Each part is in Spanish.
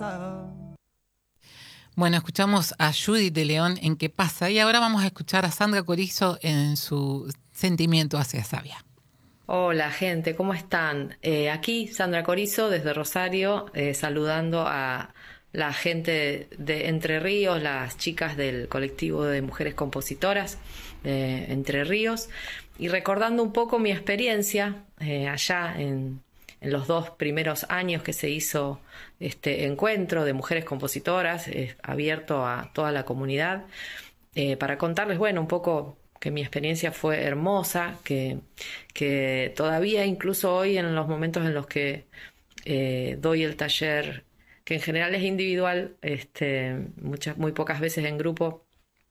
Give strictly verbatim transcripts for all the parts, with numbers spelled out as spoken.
Bueno, escuchamos a Judith de León en ¿Qué pasa? Y ahora vamos a escuchar a Sandra Corizo en su sentimiento hacia Savia. Hola gente, ¿cómo están? Eh, aquí Sandra Corizo desde Rosario, eh, saludando a la gente de Entre Ríos, las chicas del colectivo de mujeres compositoras de Entre Ríos, y recordando un poco mi experiencia eh, allá en, en los dos primeros años que se hizo este encuentro de mujeres compositoras, eh, abierto a toda la comunidad, eh, para contarles, bueno, un poco que mi experiencia fue hermosa, que, que todavía incluso hoy en los momentos en los que eh, doy el taller, que en general es individual, este, muchas, muy pocas veces en grupo,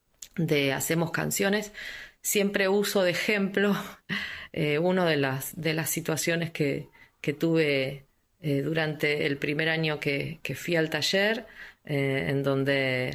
de Hacemos Canciones, siempre uso de ejemplo eh, una de las, de las situaciones que, que tuve eh, durante el primer año que, que fui al taller, eh, en donde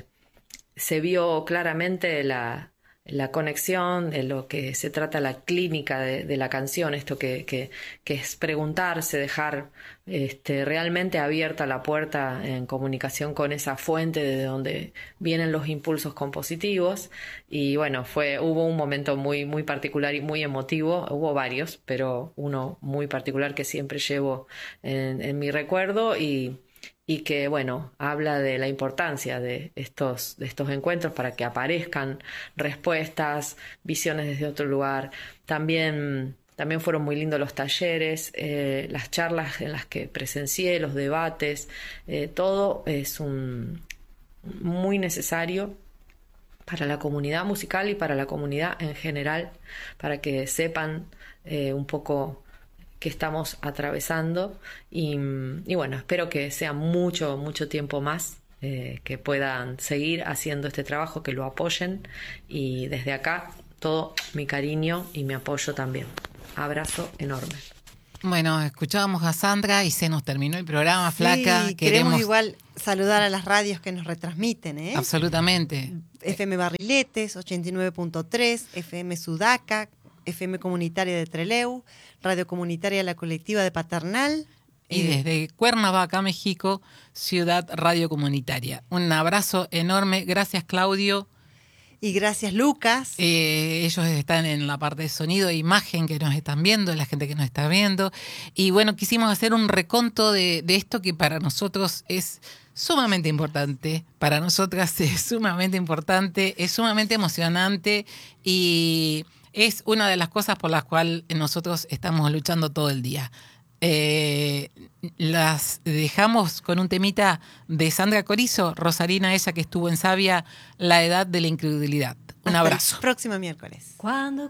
se vio claramente la la conexión de lo que se trata la clínica de, de la canción, esto que, que, que es preguntarse, dejar este, realmente abierta la puerta en comunicación con esa fuente de donde vienen los impulsos compositivos. Y bueno, fue, hubo un momento muy, muy particular y muy emotivo, hubo varios, pero uno muy particular que siempre llevo en, en mi recuerdo y y que, bueno, habla de la importancia de estos, de estos encuentros para que aparezcan respuestas, visiones desde otro lugar. También, también fueron muy lindos los talleres, eh, las charlas en las que presencié, los debates, eh, todo es un, muy necesario para la comunidad musical y para la comunidad en general, para que sepan eh, un poco que estamos atravesando y, y bueno, espero que sea mucho, mucho tiempo más, eh, que puedan seguir haciendo este trabajo, que lo apoyen y desde acá todo mi cariño y mi apoyo también. Abrazo enorme. Bueno, escuchábamos a Sandra y se nos terminó el programa, sí, flaca. Queremos, queremos igual saludar a las radios que nos retransmiten, ¿eh? Absolutamente. F M Barriletes, ochenta y nueve punto tres, F M Sudaca, F M Comunitaria de Trelew, Radio Comunitaria La Colectiva de Paternal. Y eh, desde Cuernavaca, México, Ciudad Radio Comunitaria. Un abrazo enorme. Gracias, Claudio. Y gracias, Lucas. Eh, ellos están en la parte de sonido e imagen que nos están viendo, la gente que nos está viendo. Y bueno, quisimos hacer un reconto de, de esto que para nosotros es sumamente importante, para nosotras es sumamente importante, es sumamente emocionante y es una de las cosas por las cuales nosotros estamos luchando todo el día. Eh, las dejamos con un temita de Sandra Corizo, Rosarina, ella que estuvo en Savia, La Edad de la Incredulidad. Un Hasta abrazo. el próximo miércoles. Cuando